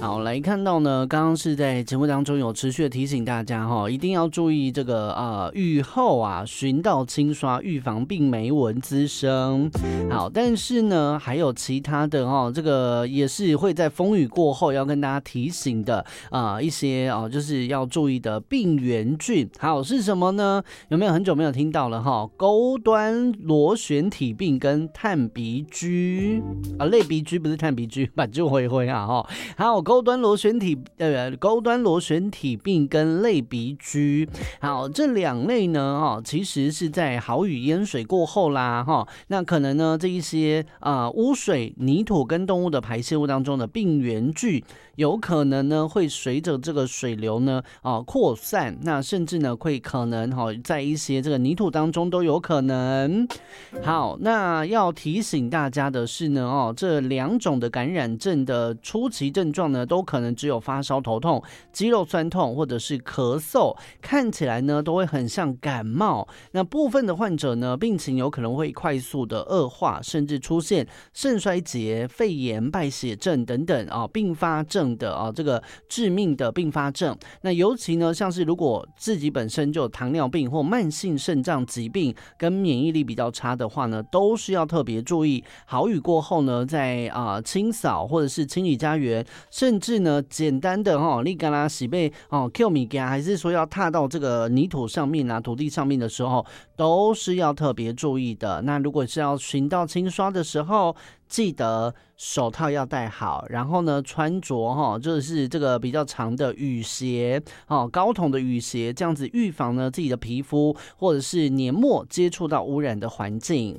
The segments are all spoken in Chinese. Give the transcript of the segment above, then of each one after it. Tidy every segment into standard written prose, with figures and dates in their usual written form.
好，来看到呢，刚刚是在节目当中有持续的提醒大家一定要注意这个雨后循道清刷，预防病媒蚊滋生。好，但是呢，还有其他的这个也是会在风雨过后要跟大家提醒的一些就是要注意的病原菌。好，是什么呢？有没有很久没有听到了钩端螺旋体病跟炭鼻疽类鼻疽不是炭鼻疽，把就回还有钩端螺旋体病跟类鼻疽。好，这两类呢其实是在豪雨淹水过后啦那可能呢这一些污水、泥土跟动物的排泄物当中的病原菌，有可能呢会随着这个水流呢扩散，那甚至呢会可能在一些这个泥土当中都有可能。好，那要提醒大家的是呢这两种的感染症的初期症状呢，都可能只有发烧、头痛、肌肉酸痛或者是咳嗽，看起来呢都会很像感冒。那部分的患者呢，病情有可能会快速的恶化，甚至出现肾衰竭、肺炎、败血症等等并发症的这个致命的并发症。那尤其呢，像是如果自己本身就有糖尿病或慢性肾脏疾病，跟免疫力比较差的话呢，都是要特别注意。豪雨过后呢，在清扫或者是清理家园，甚至呢简单的你刚刚洗被Q 米干，还是说要踏到这个泥土上面土地上面的时候，都是要特别注意的。那如果是要循道清刷的时候，记得手套要戴好，然后呢穿着就是这个比较长的雨鞋高筒的雨鞋，这样子预防呢自己的皮肤或者是黏膜接触到污染的环境。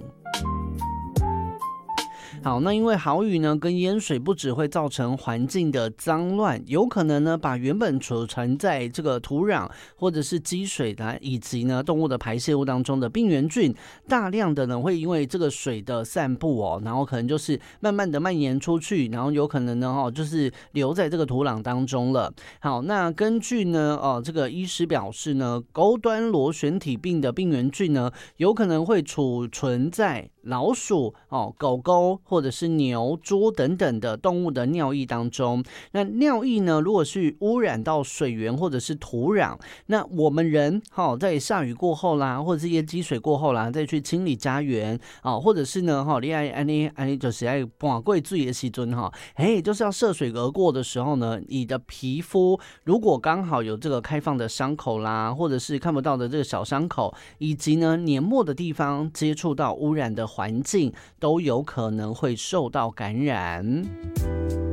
好，那因为豪雨呢跟淹水不只会造成环境的脏乱，有可能呢把原本储存在这个土壤或者是积水的以及呢动物的排泄物当中的病原菌，大量的呢会因为这个水的散布然后可能就是慢慢的蔓延出去，然后有可能呢就是留在这个土壤当中了。好，那根据呢这个医师表示呢，钩端螺旋体病的病原菌呢有可能会储存在老鼠狗狗或者是牛、猪等等的动物的尿液当中。那尿液呢，如果是污染到水源或者是土壤，那我们人在下雨过后啦，或者是一些积水过后啦，再去清理家园或者是呢你爱就是爱搬过水的时候就是要涉水而过的时候呢，你的皮肤如果刚好有这个开放的伤口啦，或者是看不到的这个小伤口，以及呢黏膜的地方接触到污染的环境，都有可能会受到感染。